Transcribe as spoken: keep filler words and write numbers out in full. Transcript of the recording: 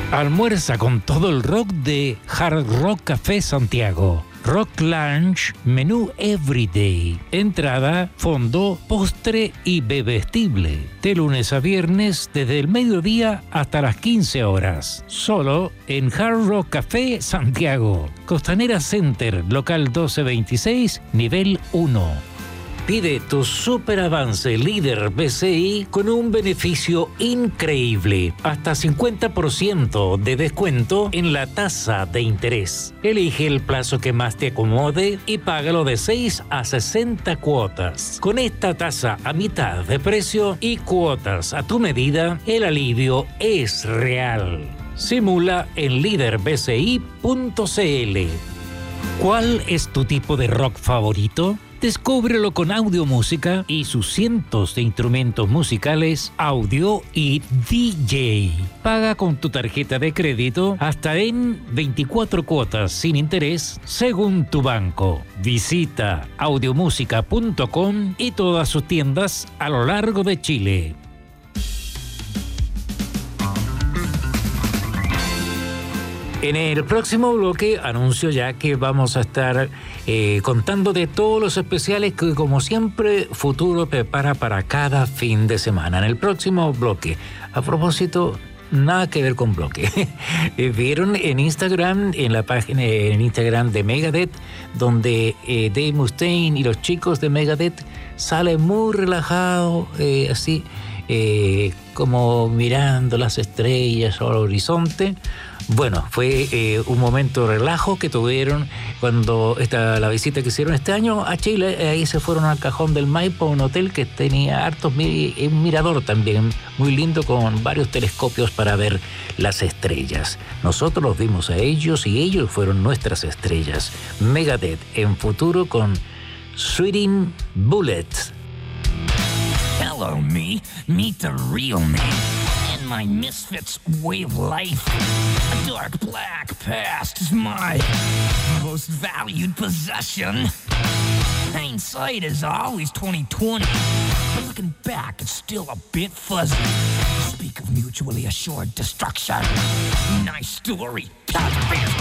Almuerza con todo el rock de Hard Rock Café Santiago. Rock Lunch, menú Everyday. Entrada, fondo, postre y bebestible. De lunes a viernes, desde el mediodía hasta las quince horas. Solo en Hard Rock Café Santiago. Costanera Center, local doce veintiséis, nivel uno. Pide tu super avance líder B C I con un beneficio increíble. Hasta cincuenta por ciento de descuento en la tasa de interés. Elige el plazo que más te acomode y págalo de seis a sesenta cuotas. Con esta tasa a mitad de precio y cuotas a tu medida, el alivio es real. Simula en líder b c i punto c l. ¿Cuál es tu tipo de rock favorito? Descúbrelo con Audio Música y sus cientos de instrumentos musicales, audio y D J. Paga con tu tarjeta de crédito hasta en veinticuatro cuotas sin interés según tu banco. Visita audiomusica punto com y todas sus tiendas a lo largo de Chile. En el próximo bloque anuncio ya que vamos a estar eh, contando de todos los especiales que, como siempre, Futuro prepara para cada fin de semana. En el próximo bloque, a propósito, nada que ver con bloque. Vieron en Instagram, en la página en Instagram de Megadeth, donde eh, Dave Mustaine y los chicos de Megadeth salen muy relajados, eh, así eh, como mirando las estrellas o el horizonte. Bueno, fue eh, un momento de relajo que tuvieron cuando esta, la visita que hicieron este año a Chile. Ahí se fueron al Cajón del Maipo, un hotel que tenía hartos, un mirador también muy lindo con varios telescopios para ver las estrellas. Nosotros los vimos a ellos y ellos fueron nuestras estrellas. Megadeth en Futuro con Sweating Bullets. Hello, me. Meet the real me. My misfits way of life. A dark black past is my most valued possession. Hindsight is always twenty twenty, but looking back, it's still a bit fuzzy. Speak of mutually assured destruction. Nice story.